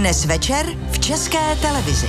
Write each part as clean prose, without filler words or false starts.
Dnes večer v České televizi.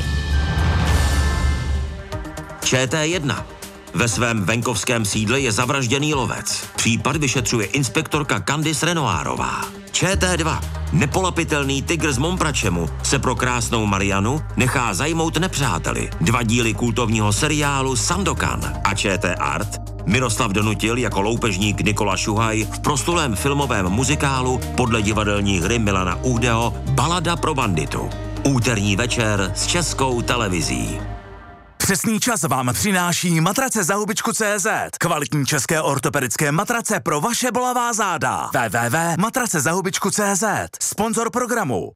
ČT1. Ve svém venkovském sídle je zavražděný lovec. Případ vyšetřuje inspektorka Candice Renoirová. ČT2. Nepolapitelný tygr z Mompračemu se pro krásnou Marianu nechá zajmout nepřáteli. 2 díly kultovního seriálu Sandokan. A ČT Art. Miroslav donutil jako loupežník Nikola Šuhaj v proslulém filmovém muzikálu podle divadelní hry Milana Uhdeho Balada pro banditu. Úterní večer s Českou televizí. Přesný čas vám přináší matrace za hubičku.cz. Kvalitní české ortopedické matrace pro vaše bolavá záda. www.matracezahubičku.cz. Sponzor programu.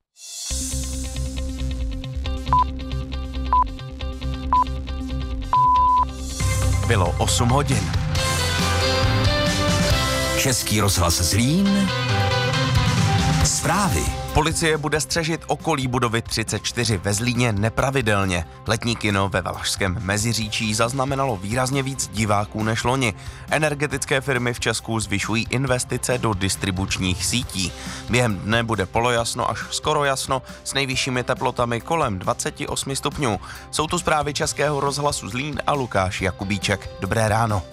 Bylo 8 hodin. Český rozhlas Zlín. Zprávy. Policie bude střežit okolí budovy 34 ve Zlíně nepravidelně. Letní kino ve Valašském Meziříčí zaznamenalo výrazně víc diváků než loni. Energetické firmy v Česku zvyšují investice do distribučních sítí. Během dne bude polojasno až skoro jasno s nejvyššími teplotami kolem 28 stupňů. Jsou tu zprávy Českého rozhlasu Zlín a Lukáš Jakubíček. Dobré ráno.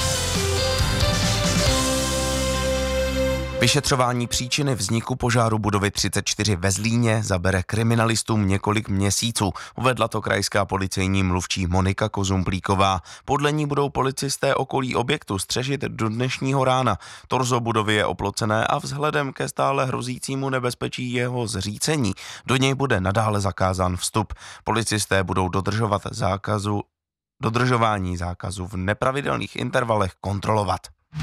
Vyšetřování příčiny vzniku požáru budovy 34 ve Zlíně zabere kriminalistům několik měsíců, uvedla to krajská policejní mluvčí Monika Kozumplíková. Podle ní budou policisté okolí objektu střežit do dnešního rána. Torzo budovy je oplocené a vzhledem ke stále hrozícímu nebezpečí jeho zřícení do něj bude nadále zakázán vstup. Policisté budou dodržování zákazu v nepravidelných intervalech kontrolovat.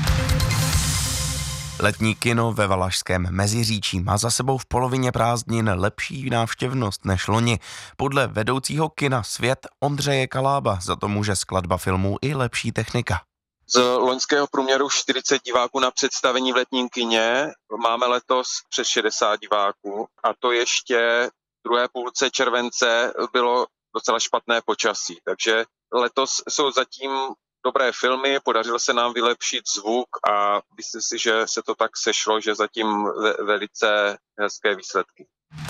Letní kino ve Valašském Meziříčí má za sebou v polovině prázdnin lepší návštěvnost než loni. Podle vedoucího kina Svět Ondřeje Kalába za to může skladba filmů i lepší technika. Z loňského průměru 40 diváků na představení v letním kině máme letos přes 60 diváků a to ještě v druhé půlce července bylo docela špatné počasí, takže letos jsou zatím dobré filmy, podařilo se nám vylepšit zvuk a myslím si, že se to tak sešlo, že zatím velice hezké výsledky.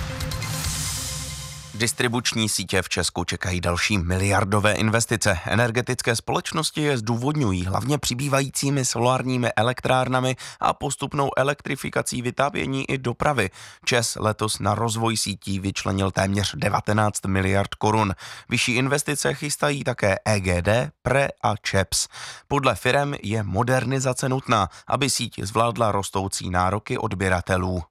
Distribuční sítě v Česku čekají další miliardové investice. Energetické společnosti je zdůvodňují hlavně přibývajícími solárními elektrárnami a postupnou elektrifikací vytápění i dopravy. ČEZ letos na rozvoj sítí vyčlenil téměř 19 miliard korun. Vyšší investice chystají také EGD, PRE a ČEPS. Podle firem je modernizace nutná, aby síť zvládla rostoucí nároky odběratelů.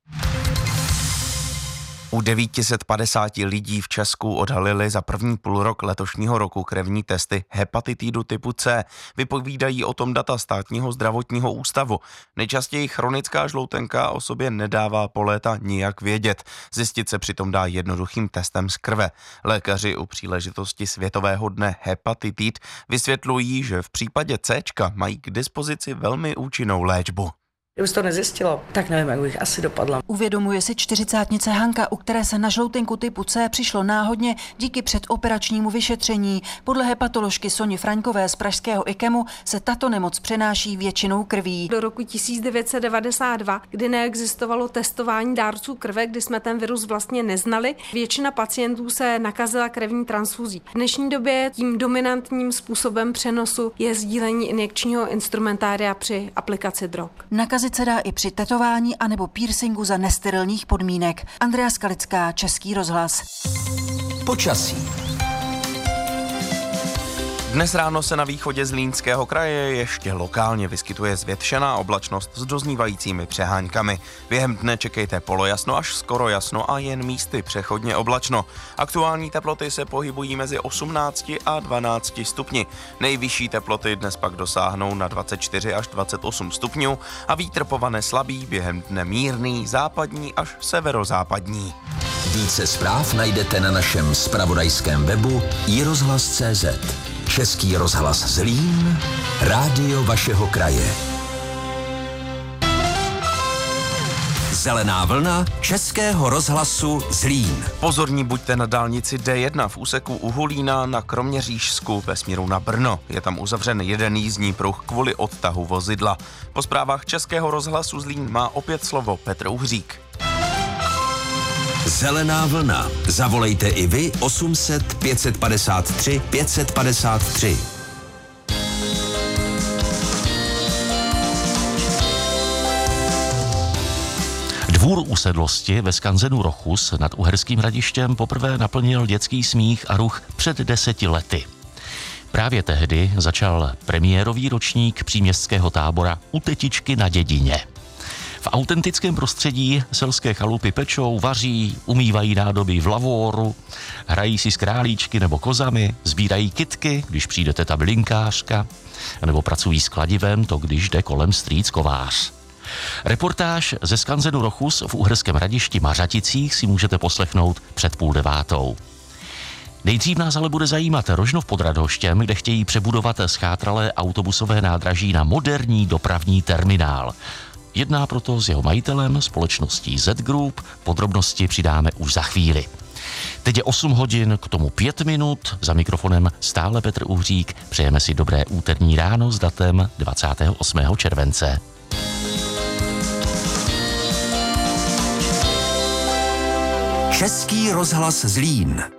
U 950 lidí v Česku odhalili za první půlrok letošního roku krevní testy hepatitidu typu C. Vypovídají o tom data Státního zdravotního ústavu. Nejčastěji chronická žloutenka o sobě nedává po léta nijak vědět. Zjistit se přitom dá jednoduchým testem z krve. Lékaři u příležitosti Světového dne hepatitid vysvětlují, že v případě Cčka mají k dispozici velmi účinnou léčbu. Kdyby to nezjistilo, tak nevím, jak bych asi dopadla. Uvědomuje si 40-tnice Hanka, u které se na žloutenku typu C přišlo náhodně díky předoperačnímu vyšetření. Podle hepatoložky Soni Fraňkové z pražského IKEMu se tato nemoc přenáší většinou krví. Do roku 1992, kdy neexistovalo testování dárců krve, kdy jsme ten virus vlastně neznali, většina pacientů se nakazila krevní transfuzí. V dnešní době tím dominantním způsobem přenosu je sdílení injekčního instrumentária při aplikaci drog. Nakazit se dá i při tetování anebo piercingu za nesterilních podmínek. Andrea Skalická, Český rozhlas. Počasí. Dnes ráno se na východě Zlínského kraje ještě lokálně vyskytuje zvětšená oblačnost s doznívajícími přeháňkami. Během dne čekejte polojasno až skoro jasno a jen místy přechodně oblačno. Aktuální teploty se pohybují mezi 18 a 12 stupni. Nejvyšší teploty dnes pak dosáhnou na 24 až 28 stupňů a vítr povane slabý, během dne mírný, západní až severozápadní. Více zpráv najdete na našem zpravodajském webu iRozhlas.cz. Český rozhlas Zlín, rádio vašeho kraje. Zelená vlna Českého rozhlasu Zlín. Pozorní buďte na dálnici D1 v úseku u Hulína na Kroměřížsku ve směru na Brno. Je tam uzavřen jeden jízdní pruh kvůli odtahu vozidla. Po zprávách Českého rozhlasu Zlín má opět slovo Petr Uhřík. Zelená vlna. Zavolejte i vy 800 553 553. Dvůr usedlosti ve skanzenu Rochus nad Uherským Hradištěm poprvé naplnil dětský smích a ruch před 10 lety. Právě tehdy začal premiérový ročník příměstského tábora U tetičky na dědině. V autentickém prostředí selské chalupy pečou, vaří, umývají nádoby v lavóru, hrají si s králíčky nebo kozami, sbírají kytky, když přijde teta blinkářka, nebo pracují s kladivem, to když jde kolem strýc kovář. Reportáž ze skanzenu Rochus v Uherském Hradišti Mařaticích si můžete poslechnout před 8:30. Nejdřív nás ale bude zajímat Rožnov pod Radhoštěm, kde chtějí přebudovat schátralé autobusové nádraží na moderní dopravní terminál. Jedná proto s jeho majitelem, společností Z Group. Podrobnosti přidáme už za chvíli. Teď je 8 hodin, k tomu 5 minut. Za mikrofonem stále Petr Uhřík. Přejeme si dobré úterní ráno s datem 28. července. Český rozhlas Zlín.